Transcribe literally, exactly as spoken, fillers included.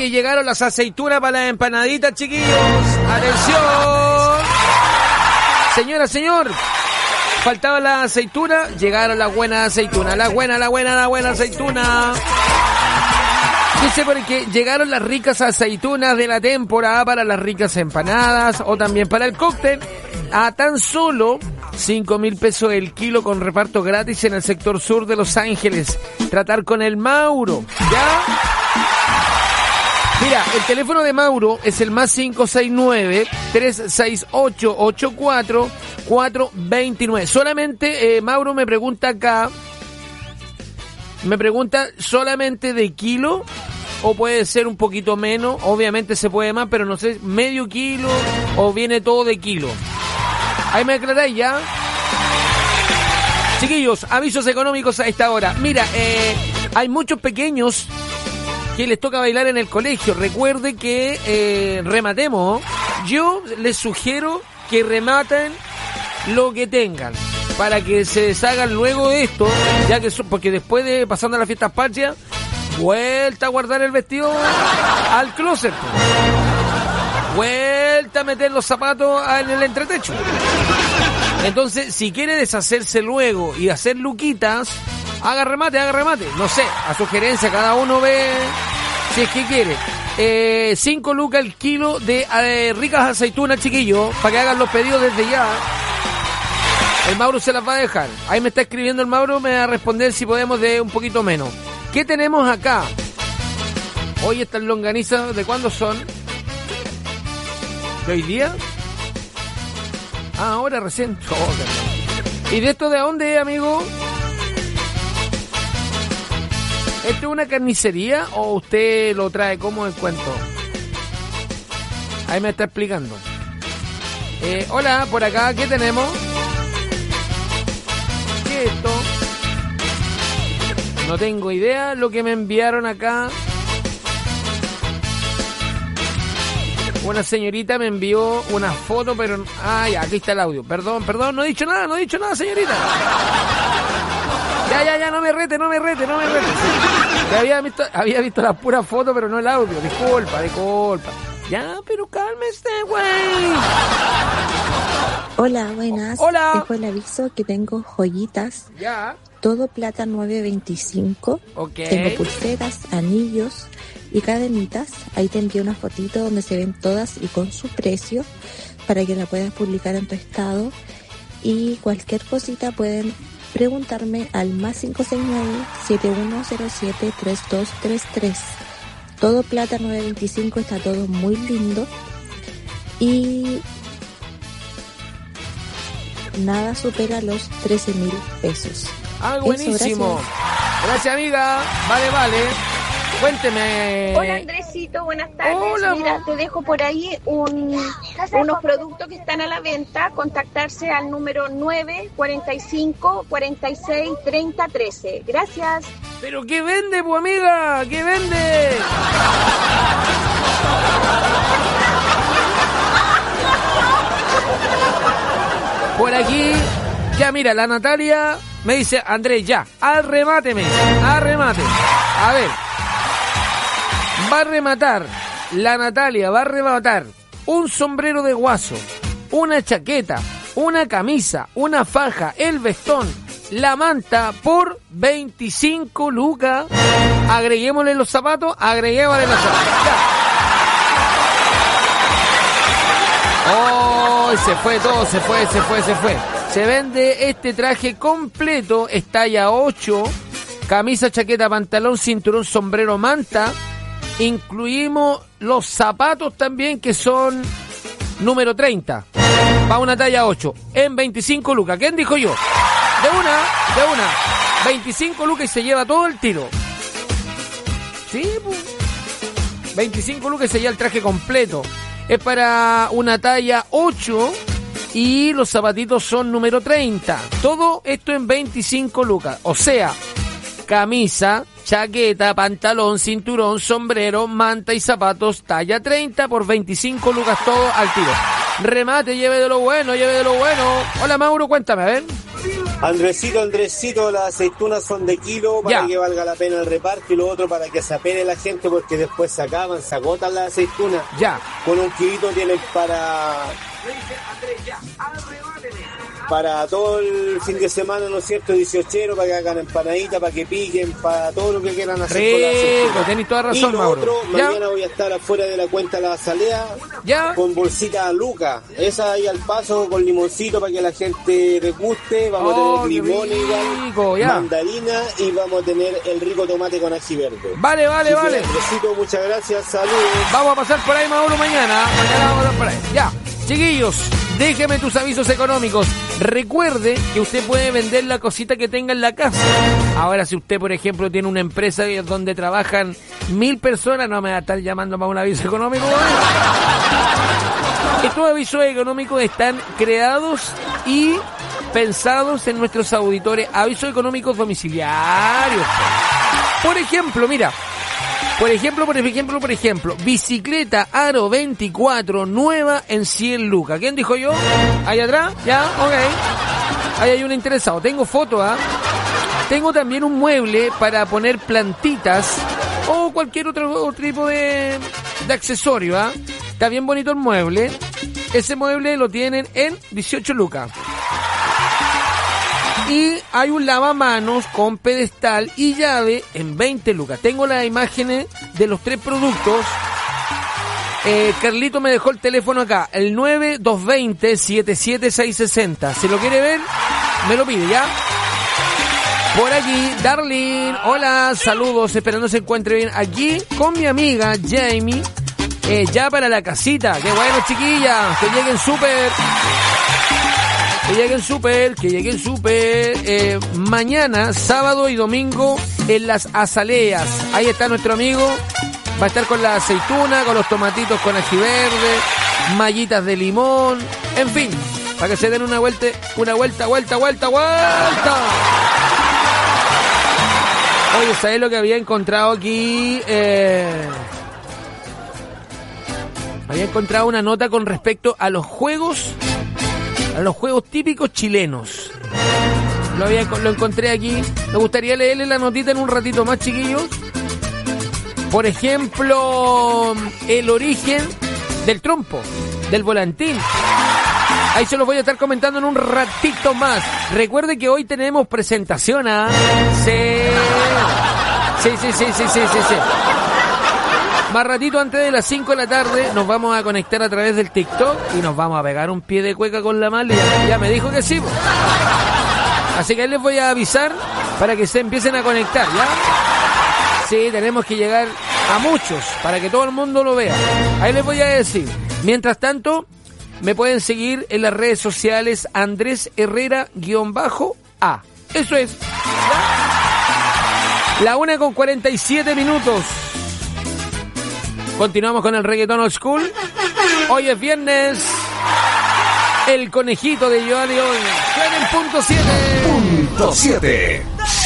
Oye, llegaron las aceitunas para las empanaditas, chiquillos. ¡Atención! Señora, señor. Faltaba la aceituna, llegaron las buenas aceitunas. La buena, la buena, la buena aceituna. Dice porque llegaron las ricas aceitunas de la temporada para las ricas empanadas o también para el cóctel a tan solo cinco mil pesos el kilo con reparto gratis en el sector sur de Los Ángeles. Tratar con el Mauro, ¿ya? Mira, el teléfono de Mauro es el más cinco seis nueve, tres seis ocho, ocho cuatro, cuatro dos nueve. Solamente, eh, Mauro me pregunta acá, me pregunta solamente de kilo o puede ser un poquito menos, obviamente se puede más, pero no sé, medio kilo o viene todo de kilo. Ahí me aclaráis ya. Chiquillos, avisos económicos a esta hora. Mira, eh, hay muchos pequeños que les toca bailar en el colegio. Recuerde que eh, rematemos. Yo les sugiero que rematen lo que tengan para que se deshagan luego de esto, ya que so, porque después de pasando las fiestas patrias, vuelta a guardar el vestido al closet, vuelta a meter los zapatos en el entretecho. Entonces, si quiere deshacerse luego y hacer luquitas, haga remate, haga remate. No sé, a sugerencia, cada uno ve si es que quiere. Eh, cinco lucas el kilo de eh, ricas aceitunas, chiquillos, para que hagan los pedidos desde ya. El Mauro se las va a dejar. Ahí me está escribiendo el Mauro, me va a responder si podemos de un poquito menos. ¿Qué tenemos acá? Hoy estas longanizas, ¿de cuándo son? ¿De hoy día? Ah, ahora recién. Oh, ¿y de esto de dónde, amigo? ¿Esto es una carnicería o usted lo trae como el cuento? Ahí me está explicando. Eh, hola, por acá, ¿qué tenemos? ¿Qué es esto? No tengo idea lo que me enviaron acá. Una señorita me envió una foto, pero... Ah, ya, aquí está el audio. Perdón, perdón, no he dicho nada, no he dicho nada, señorita. Ya, ya, ya, no me rete, no me rete, no me rete. Ya había visto, había visto la pura foto, pero no el audio. Disculpa, disculpa. Ya, pero cálmese, güey. Hola, buenas. Hola. Dejo el aviso que tengo joyitas. Ya. Todo plata nueve veinticinco. Ok. Tengo pulseras, anillos y cadenitas. Ahí te envío una fotito donde se ven todas y con su precio para que la puedas publicar en tu estado. Y cualquier cosita pueden preguntarme al más cinco seis nueve, siete uno cero siete, tres dos tres tres. Todo plata nueve veinticinco, está todo muy lindo. Y nada supera los trece mil pesos. Ah, buenísimo. Eso, gracias. Gracias, amiga. Vale, vale. Cuénteme. Hola, Andresito, buenas tardes. Hola, mira, te dejo por ahí un, unos productos que están a la venta. Contactarse al número nueve cuarenta y cinco, cuarenta y seis, treinta, trece. Gracias. ¿Pero qué vende, pues, amiga? ¿Qué vende? Por aquí, ya mira, la Natalia me dice, Andrés, ya, arremáteme, arremate. A ver, va a rematar, la Natalia va a rematar un sombrero de guaso, una chaqueta, una camisa, una faja, el vestón, la manta por veinticinco lucas. Agreguémosle los zapatos, agreguémosle los zapatos. Ya. Oh, se fue todo, se fue, se fue, se fue. Se vende este traje completo, es talla ocho, camisa, chaqueta, pantalón, cinturón, sombrero, manta. Incluimos los zapatos también, que son número treinta, para una talla ocho, en veinticinco lucas. ¿Quién dijo yo? De una, de una. veinticinco lucas y se lleva todo el tiro. Sí, pues. veinticinco lucas y se lleva el traje completo. Es para una talla ocho y los zapatitos son número treinta. Todo esto en veinticinco lucas. O sea, camisa, chaqueta, pantalón, cinturón, sombrero, manta y zapatos talla treinta por veinticinco lucas, todo al tiro. Remate, lleve de lo bueno, lleve de lo bueno. Hola, Mauro, cuéntame, a ver. Andresito, Andresito, las aceitunas son de kilo para ya. que valga la pena el reparto y lo otro para que se apene la gente porque después se acaban, se agotan las aceitunas. Ya. Con un kilito tienen para... para todo el fin de semana, ¿no es cierto? dieciochero, para que hagan empanaditas, para que piquen, para todo lo que quieran hacer Rico, con la aceituna. tenés toda razón, y lo Mauro. otro, ¿Ya? mañana voy a estar afuera de la cuenta La Azalea ¿Ya? con bolsita Luca, esa ahí al paso con limoncito para que la gente les guste. Vamos Oh, a tener limón rico, igual, ya. mandarina y vamos a tener el rico tomate con ají verde. Vale, vale, Así que, vale. Andresito, muchas gracias, saludos. Vamos a pasar por ahí, Mauro, mañana. Mañana vamos a pasar por ahí. Ya. Chiquillos, déjeme tus avisos económicos. Recuerde que usted puede vender la cosita que tenga en la casa. Ahora, si usted, por ejemplo, tiene una empresa donde trabajan mil personas, no me va a estar llamando para un aviso económico. Estos avisos económicos están creados y pensados en nuestros auditores. Avisos económicos domiciliarios. Por ejemplo, mira. Por ejemplo, por ejemplo, por ejemplo, bicicleta Aro veinticuatro nueva en cien lucas. ¿Quién dijo yo? ¿Ahí atrás? ¿Ya? Ok. Ahí hay un interesado. Tengo foto, ¿ah? ¿eh? Tengo también un mueble para poner plantitas o cualquier otro, otro tipo de, de accesorio, ¿ah? ¿eh? Está bien bonito el mueble. Ese mueble lo tienen en dieciocho lucas. Y hay un lavamanos con pedestal y llave en veinte lucas. Tengo las imágenes de los tres productos. Eh, Carlito me dejó el teléfono acá, el nueve dos dos cero siete siete seis seis cero. Si lo quiere ver, me lo pide, ¿ya? Por aquí, Darlene, hola, saludos, esperando se encuentre bien. Aquí con mi amiga Jamie, eh, ya para la casita. Qué bueno, chiquillas, que lleguen súper. Que lleguen súper, que lleguen súper. Eh, mañana, sábado y domingo en las Azaleas. Ahí está nuestro amigo. Va a estar con la aceituna, con los tomatitos con ají verde, mallitas de limón. En fin, para que se den una vuelta, una vuelta, vuelta, vuelta, vuelta. Oye, ¿sabes lo que había encontrado aquí? Eh... Había encontrado una nota con respecto a los juegos... a los juegos típicos chilenos. Lo, había, lo encontré aquí. Me gustaría leerle la notita en un ratito más, chiquillos. Por ejemplo, el origen del trompo, del volantín. Ahí se los voy a estar comentando en un ratito más. Recuerde que hoy tenemos presentación, ¿ah? Sí. Sí, sí, sí, sí, sí, sí, sí. Más ratito antes de las cinco de la tarde nos vamos a conectar a través del TikTok y nos vamos a pegar un pie de cueca con la Mali. Ya, ya me dijo que sí. Así que ahí les voy a avisar para que se empiecen a conectar, ¿ya? Sí, tenemos que llegar a muchos para que todo el mundo lo vea. Ahí les voy a decir. Mientras tanto, me pueden seguir en las redes sociales Andrés Herrera-A. Eso es. ¿Ya? La una con cuarenta y siete minutos. Continuamos con el reggaetón old school. Hoy es viernes. El conejito de Giovanni hoy. En punto siete. Punto siete.